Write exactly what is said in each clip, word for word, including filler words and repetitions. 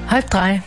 Halb drei.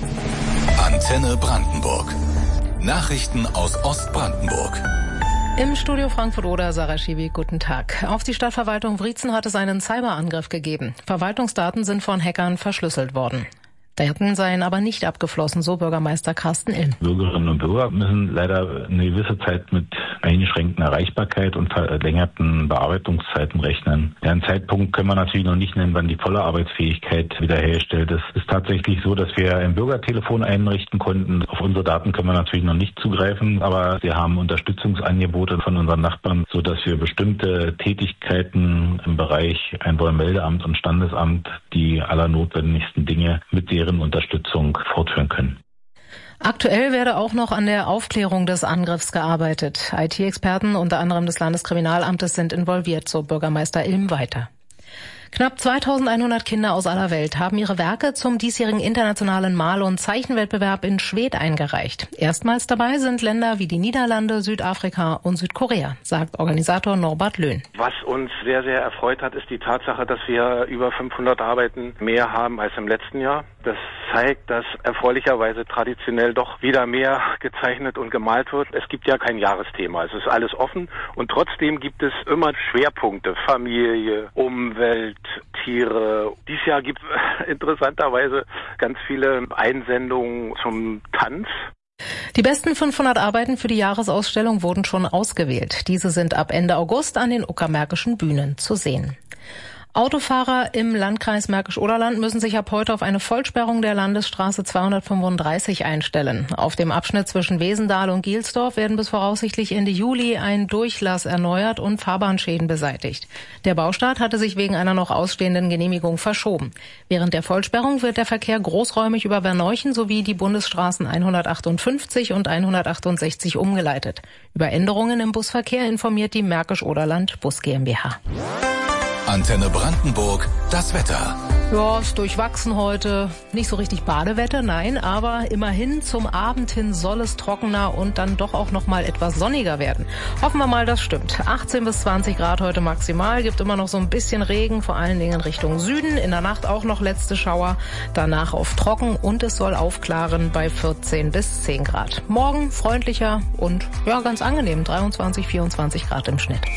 Antenne Brandenburg. Nachrichten aus Ostbrandenburg. Im Studio Frankfurt-Oder, Sarah Schiwi, guten Tag. Auf die Stadtverwaltung Wriezen hat es einen Cyberangriff gegeben. Verwaltungsdaten sind von Hackern verschlüsselt worden. Daten seien aber nicht abgeflossen, so Bürgermeister Carsten Ilm. Bürgerinnen und Bürger müssen leider eine gewisse Zeit mit eingeschränkten Erreichbarkeit und verlängerten Bearbeitungszeiten rechnen. Ja, einen Zeitpunkt können wir natürlich noch nicht nennen, wann die volle Arbeitsfähigkeit wiederhergestellt ist. Es ist tatsächlich so, dass wir ein Bürgertelefon einrichten konnten. Auf unsere Daten können wir natürlich noch nicht zugreifen, aber wir haben Unterstützungsangebote von unseren Nachbarn, sodass wir bestimmte Tätigkeiten im Bereich Einwohnermeldeamt und Standesamt, die allernotwendigsten Dinge mit deren Unterstützung fortführen können. Aktuell werde auch noch an der Aufklärung des Angriffs gearbeitet. I T-Experten unter anderem des Landeskriminalamtes sind involviert, so Bürgermeister Ilm weiter. Knapp zweitausendeinhundert Kinder aus aller Welt haben ihre Werke zum diesjährigen internationalen Mal- und Zeichenwettbewerb in Schwedt eingereicht. Erstmals dabei sind Länder wie die Niederlande, Südafrika und Südkorea, sagt Organisator Norbert Löhn. Was uns sehr, sehr erfreut hat, ist die Tatsache, dass wir über fünfhundert Arbeiten mehr haben als im letzten Jahr. Das zeigt, dass erfreulicherweise traditionell doch wieder mehr gezeichnet und gemalt wird. Es gibt ja kein Jahresthema, es ist alles offen und trotzdem gibt es immer Schwerpunkte, Familie, Umwelt, Tiere. Dieses Jahr gibt es interessanterweise ganz viele Einsendungen zum Tanz. Die besten fünfhundert Arbeiten für die Jahresausstellung wurden schon ausgewählt. Diese sind ab Ende August an den Uckermärkischen Bühnen zu sehen. Autofahrer im Landkreis Märkisch-Oderland müssen sich ab heute auf eine Vollsperrung der Landesstraße zweihundertfünfunddreißig einstellen. Auf dem Abschnitt zwischen Wesendal und Gielsdorf werden bis voraussichtlich Ende Juli ein Durchlass erneuert und Fahrbahnschäden beseitigt. Der Baustart hatte sich wegen einer noch ausstehenden Genehmigung verschoben. Während der Vollsperrung wird der Verkehr großräumig über Verneuchen sowie die Bundesstraßen hundertachtundfünfzig und hundertachtundsechzig umgeleitet. Über Änderungen im Busverkehr informiert die Märkisch-Oderland Bus GmbH. Antenne Brandenburg, das Wetter. Ja, ist durchwachsen heute. Nicht so richtig Badewetter, nein, aber immerhin zum Abend hin soll es trockener und dann doch auch noch mal etwas sonniger werden. Hoffen wir mal, das stimmt. achtzehn bis zwanzig Grad heute maximal, gibt immer noch so ein bisschen Regen, vor allen Dingen Richtung Süden. In der Nacht auch noch letzte Schauer, danach auf trocken und es soll aufklaren bei vierzehn bis zehn Grad. Morgen freundlicher und ja, ganz angenehm, dreiundzwanzig, vierundzwanzig Grad im Schnitt.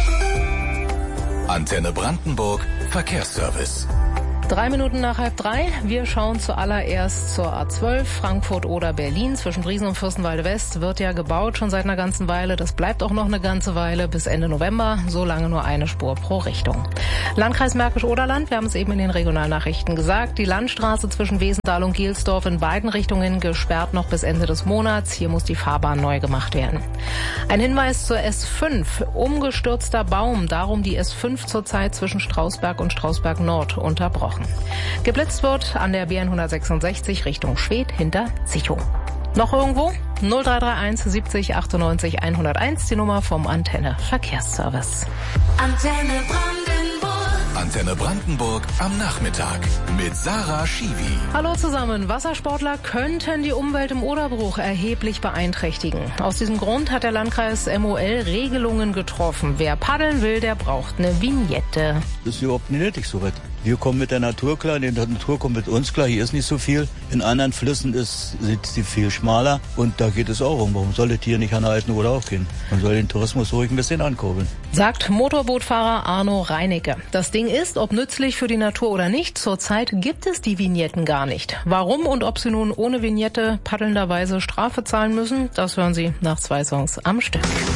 Antenne Brandenburg, Verkehrsservice. Drei Minuten nach halb drei. Wir schauen zuallererst zur A zwölf, Frankfurt-Oder-Berlin. Zwischen Briesen und Fürstenwalde-West wird ja gebaut, schon seit einer ganzen Weile. Das bleibt auch noch eine ganze Weile, bis Ende November. So lange nur eine Spur pro Richtung. Landkreis Märkisch-Oderland, wir haben es eben in den Regionalnachrichten gesagt. Die Landstraße zwischen Wesendal und Gielsdorf in beiden Richtungen gesperrt noch bis Ende des Monats. Hier muss die Fahrbahn neu gemacht werden. Ein Hinweis zur S fünf. Umgestürzter Baum, darum die S fünf zurzeit zwischen Strausberg und Strausberg Nord unterbrochen. Geblitzt wird an der B hundertsechsundsechzig Richtung Schwedt hinter Zichow. Noch irgendwo? null drei drei eins siebzig achtundneunzig hunderteins, die Nummer vom Antenne Verkehrsservice. Antenne Brandenburg. Antenne Brandenburg am Nachmittag mit Sarah Schiwi. Hallo zusammen. Wassersportler könnten die Umwelt im Oderbruch erheblich beeinträchtigen. Aus diesem Grund hat der Landkreis M O L Regelungen getroffen. Wer paddeln will, der braucht eine Vignette. Das ist überhaupt nicht nötig so weit. Wir kommen mit der Natur klar, die Natur kommt mit uns klar, hier ist nicht so viel. In anderen Flüssen ist, sind sie viel schmaler und da geht es auch um. Warum soll das hier nicht an der alten Oder auch gehen? Man soll den Tourismus ruhig ein bisschen ankurbeln. Sagt Motorbootfahrer Arno Reinecke. Das Ding ist, ob nützlich für die Natur oder nicht, zurzeit gibt es die Vignetten gar nicht. Warum und ob Sie nun ohne Vignette paddelnderweise Strafe zahlen müssen, das hören Sie nach zwei Songs am Stück.